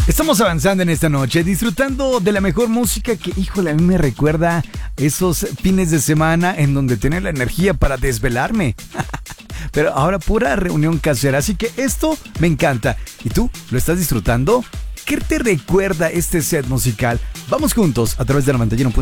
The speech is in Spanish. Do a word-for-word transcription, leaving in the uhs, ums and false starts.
Estamos avanzando en esta noche, disfrutando de la mejor música que, híjole, a mí me recuerda esos fines de semana en donde tenía la energía para desvelarme. Pero ahora pura reunión casera, así que esto me encanta. ¿Y tú? ¿Lo estás disfrutando? ¿Qué te recuerda este set musical? Vamos juntos a través de la pantalla.